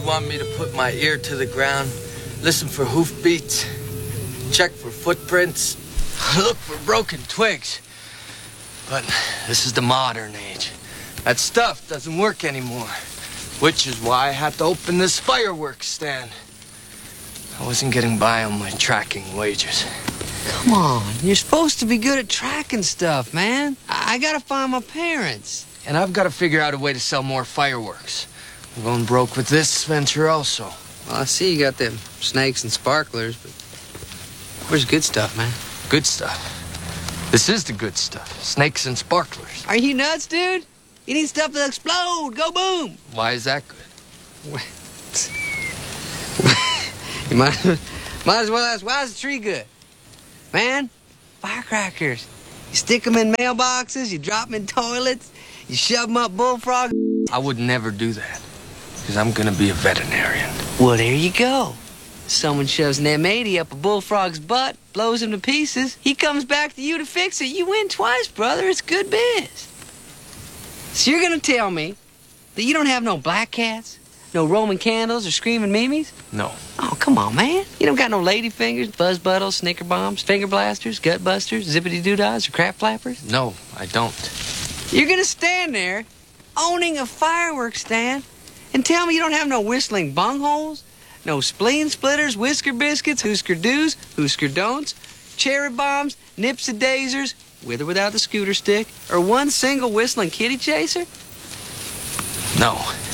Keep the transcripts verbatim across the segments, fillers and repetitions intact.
want me to put my ear to the ground, listen for hoofbeats, check for footprints, look for broken twigs. But this is the modern age. That stuff doesn't work anymore, which is why I had to open this fireworks stand. I wasn't getting by on my tracking wages. Come on, you're supposed to be good at tracking stuff, man. I, I gotta find my parents. And I've got to figure out a way to sell more fireworks. I'm going broke with this venture also. Well, I see you got them snakes and sparklers, but where's good stuff, man? Good stuff. This is the good stuff. Snakes and sparklers. Are you nuts, dude? You need stuff to explode. Go boom. Why is that good? You might, might as well ask, why is the tree good? Man, firecrackers. You stick them in mailboxes, you drop them in toilets, you shove them up bullfrogs. I would never do that, because I'm going to be a veterinarian. Well, there you go. Someone shoves an M eighty up a bullfrog's butt, blows him to pieces. He comes back to you to fix it. You win twice, brother. It's good biz. So you're going to tell me that you don't have no black cats, no Roman candles, or screaming mimes? No. Oh, come on, man. You don't got no lady fingers, buzz buttles, snicker bombs, finger blasters, gut busters, zippity doo-dahs, or crap flappers? No, I don't. You're going to stand there owning a fireworks stand and tell me you don't have no whistling bungholes, no spleen splitters, whisker biscuits, Husker do's, Husker don'ts, cherry bombs, nips and daisers, with or without the scooter stick, or one single whistling kitty chaser? No.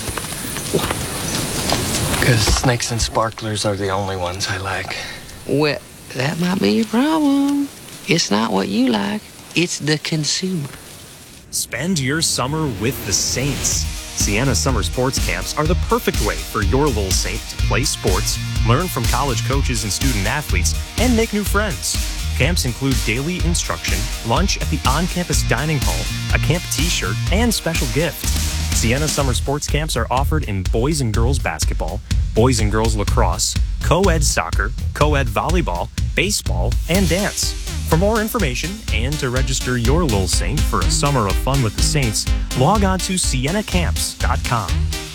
Because snakes and sparklers are the only ones I like. Well, that might be your problem. It's not what you like, it's the consumer. Spend your summer with the Saints. Sienna Summer Sports Camps are the perfect way for your little Saint to play sports, learn from college coaches and student athletes, and make new friends. Camps include daily instruction, lunch at the on-campus dining hall, a camp t-shirt, and special gift. Sienna Summer Sports Camps are offered in boys and girls basketball, boys and girls lacrosse, co-ed soccer, co-ed volleyball, baseball, and dance. For more information and to register your little Saint for a summer of fun with the Saints, log on to sienna camps dot com.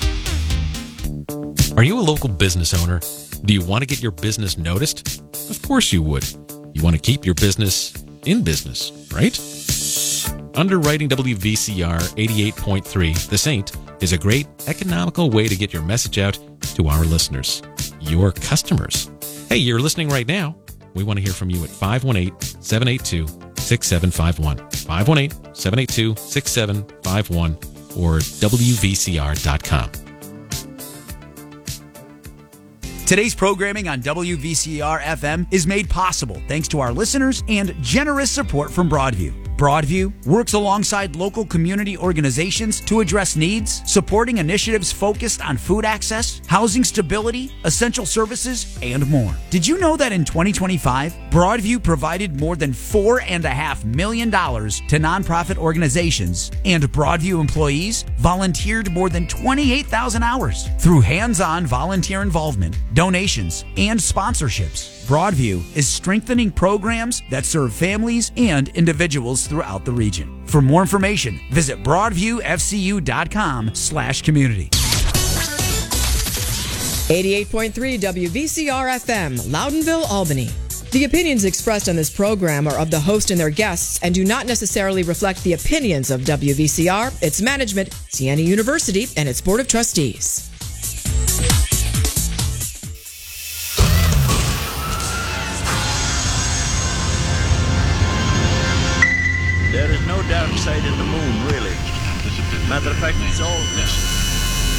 Are you a local business owner? Do you want to get your business noticed? Of course you would. You want to keep your business in business, right? Underwriting W V C R eighty-eight point three, The Saint, is a great economical way to get your message out to our listeners, your customers. Hey, you're listening right now. We want to hear from you at five one eight, seven eight two, six seven five one, five one eight, seven eight two, six seven five one, or W V C R dot com. Today's programming on W V C R F M is made possible thanks to our listeners and generous support from Broadview. Broadview works alongside local community organizations to address needs, supporting initiatives focused on food access, housing stability, essential services, and more. Did you know that in twenty twenty-five, Broadview provided more than four point five million dollars to nonprofit organizations, and Broadview employees volunteered more than twenty-eight thousand hours through hands-on volunteer involvement, donations, and sponsorships? Broadview is strengthening programs that serve families and individuals throughout the region. For more information, visit broadviewfcu.com slash community. eighty-eight point three W V C R F M, Loudonville, Albany. The opinions expressed on this program are of the host and their guests and do not necessarily reflect the opinions of W V C R, its management, Siena University, and its Board of Trustees. There is no dark side in the moon, really. Matter of fact, it's all mist.